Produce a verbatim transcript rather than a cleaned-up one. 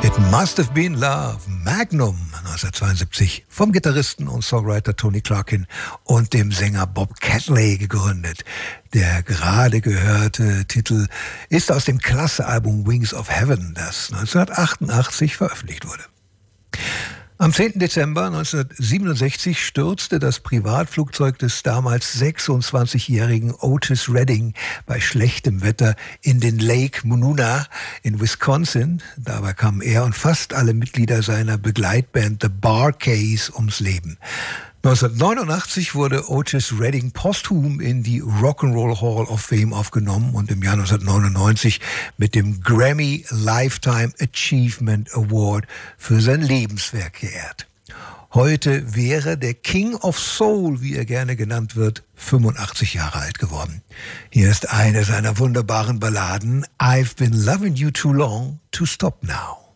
Must Have Been Love, Magnum, neunzehnhundertzweiundsiebzig, vom Gitarristen und Songwriter Tony Clarkin und dem Sänger Bob Catley gegründet. Der gerade gehörte Titel ist aus dem Klasse-Album Wings of Heaven, das neunzehnhundertachtundachtzig veröffentlicht wurde. Am zehnten Dezember neunzehnhundertsiebenundsechzig stürzte das Privatflugzeug des damals sechsundzwanzigjährigen Otis Redding bei schlechtem Wetter in den Lake Monona in Wisconsin. Dabei kamen er und fast alle Mitglieder seiner Begleitband The Bar-Kays ums Leben. neunzehnhundertneunundachtzig wurde Otis Redding posthum in die Rock'n'Roll Hall of Fame aufgenommen und im Jahr neunzehnhundertneunundneunzig mit dem Grammy Lifetime Achievement Award für sein Lebenswerk geehrt. Heute wäre der King of Soul, wie er gerne genannt wird, fünfundachtzig Jahre alt geworden. Hier ist eine seiner wunderbaren Balladen, I've been loving you too long to stop now.